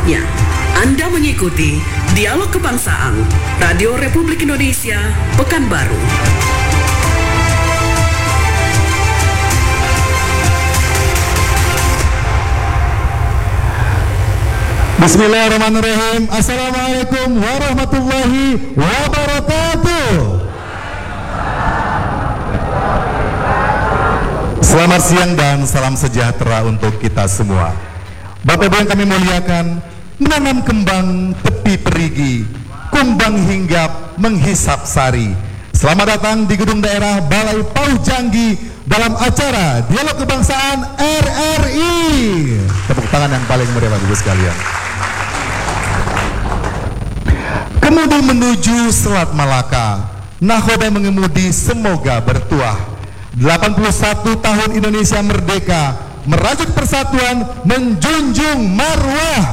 Saatnya Anda mengikuti Dialog Kebangsaan Radio Republik Indonesia Pekanbaru. Bismillahirrahmanirrahim. Assalamualaikum warahmatullahi wabarakatuh. Selamat siang dan salam sejahtera untuk kita semua. Bapak Ibu yang kami muliakan, menanam kembang tepi perigi, kumbang hinggap menghisap sari. Selamat datang di gedung daerah Balai Pauh Janggi dalam acara Dialog Kebangsaan RRI. Tepuk tangan yang paling meriah Bapak Ibu sekalian. Kemudi menuju Selat Malaka, nahoda mengemudi semoga bertuah. 81 tahun Indonesia merdeka, merajut persatuan, menjunjung marwah.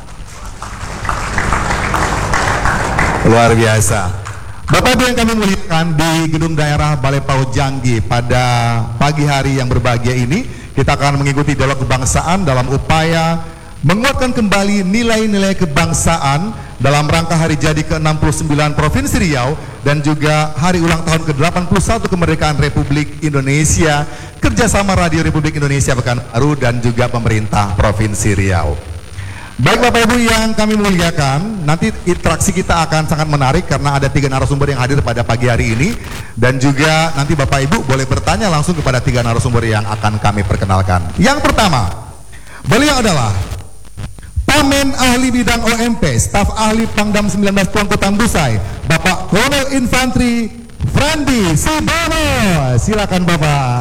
Luar biasa. Bapak Ibu yang kami muliakan, di gedung daerah Balai Pauh Janggi pada pagi hari yang berbahagia ini, kita akan mengikuti dialog kebangsaan dalam upaya menguatkan kembali nilai-nilai kebangsaan dalam rangka hari jadi ke-69 Provinsi Riau dan juga hari ulang tahun ke-81 kemerdekaan Republik Indonesia, kerjasama Radio Republik Indonesia Pekanbaru dan juga pemerintah Provinsi Riau. Baik Bapak Ibu yang kami muliakan, nanti interaksi kita akan sangat menarik karena ada 3 narasumber yang hadir pada pagi hari ini, dan juga nanti Bapak Ibu boleh bertanya langsung kepada 3 narasumber yang akan kami perkenalkan. Yang pertama, beliau adalah Pamen Ahli Bidang OMP, Staf Ahli Pangdam 19 Tuanku Tambusai, Bapak Kolonel Infantri Frandi Subono. Silakan Bapak.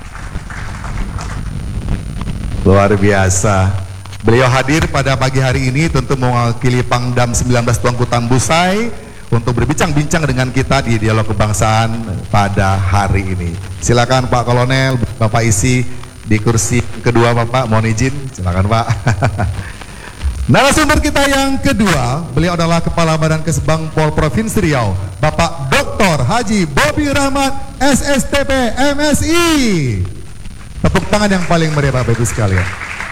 Luar biasa. Beliau hadir pada pagi hari ini tentu mewakili Pangdam 19 Tuanku Tambusai untuk berbincang-bincang dengan kita di Dialog Kebangsaan pada hari ini. Silakan Pak Kolonel, Bapak isi di kursi kedua Bapak, mohon izin. Silakan Pak. Narasumber kita yang kedua, beliau adalah Kepala Badan Kesbang Pol Provinsi Riau, Bapak Dr. Haji Bobi Rahmat, SSTP MSI. Tepuk tangan yang paling meriah Bapak Ibu sekalian.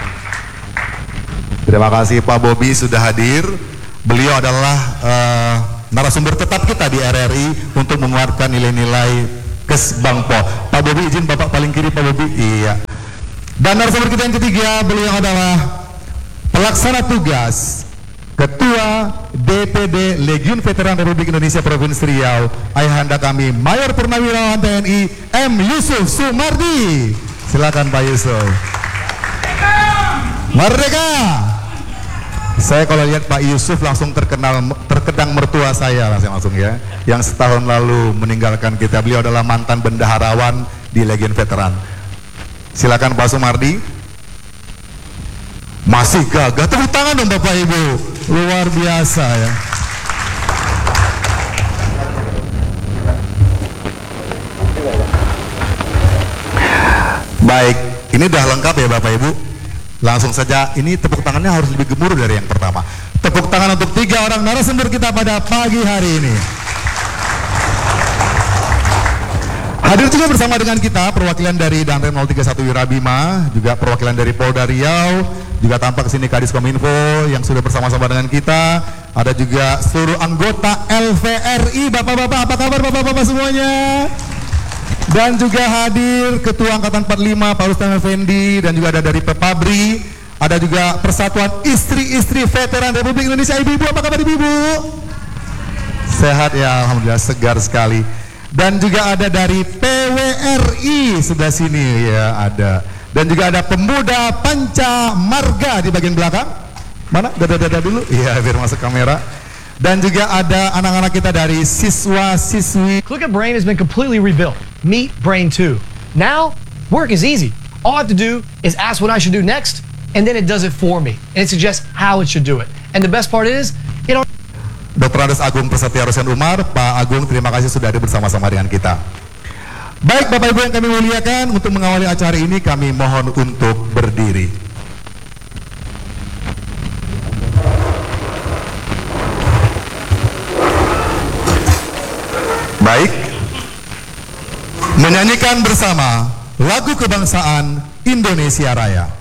Terima kasih Pak Bobi sudah hadir. Beliau adalah narasumber tetap kita di RRI untuk menguatkan nilai-nilai Kesbang Pol. Pak Bobi izin Bapak paling kiri Pak Bobi. Iya. Dan narasumber kita yang ketiga, beliau adalah Pelaksana Tugas Ketua DPD Legiun Veteran Republik Indonesia Provinsi Riau, ayahanda kami Mayor Purnawirawan TNI M. Yusuf Sumardi. Silakan Pak Yusuf. Merdeka. Saya kalau lihat Pak Yusuf langsung terkenang mertua saya langsung ya, yang setahun lalu meninggalkan kita. Beliau adalah mantan bendaharawan di Legiun Veteran. Silakan Pak Sumardi. Masih gagah, tepuk tangan dong Bapak Ibu. Luar biasa ya. Baik, ini udah lengkap ya Bapak Ibu. Langsung saja, ini tepuk tangannya harus lebih gemuruh dari yang pertama. Tepuk tangan untuk 3 orang narasumber kita pada pagi hari ini. Hadir juga bersama dengan kita perwakilan dari Danrem 031 Wirabima, juga perwakilan dari Polda Riau, juga tampak kesini Kadis Kominfo yang sudah bersama-sama dengan kita. Ada juga seluruh anggota LVRI, bapak-bapak, apa kabar bapak-bapak semuanya? Dan juga hadir Ketua Angkatan 45 Pak Rustam Effendi, dan juga ada dari Pepabri, ada juga Persatuan Istri-Istri Veteran Republik Indonesia. Ibu-ibu, apa kabar ibu-ibu? Sehat ya, alhamdulillah, segar sekali. Dan juga ada dari PWRI sebelah sini ya ada. Dan juga ada Pemuda Panca Marga di bagian belakang. Mana? Dada-dada dulu. Iya, biar masuk kamera. Dan juga ada anak-anak kita dari siswa-siswi. Look at Brain has been completely rebuilt. Meet Brain 2. Now, work is easy. All I have to do is ask what I should do next, and then it does it for me. And it suggests how it should do it. And the best part is, it don't... Dr. Andes Agung Prasetya Rosian Umar. Pak Agung, terima kasih sudah hadir bersama-sama dengan kita. Baik Bapak Ibu yang kami muliakan, untuk mengawali acara ini kami mohon untuk berdiri. Baik, menyanyikan bersama lagu kebangsaan Indonesia Raya.